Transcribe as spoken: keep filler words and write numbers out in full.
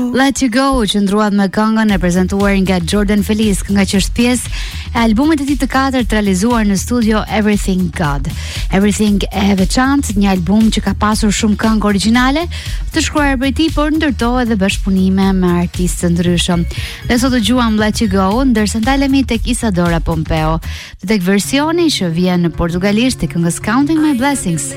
Let You Go qëndruat me këngën e prezantuar nga Jordan Feliz, nga që është pjesë e albumit e tij të katërt realizuar në studio Everything God. Everything e veçantë, një album që ka pasur shumë këngë origjinale të shkruar prej tij, por ndërtoi edhe bashkëpunime me artistë të ndryshëm. Dhe sot dëgjuam Let You Go, ndërsa ndalemi tek Isadora Pompeo, tek versioni që vjen në portugalisht të këngës Counting My Blessings.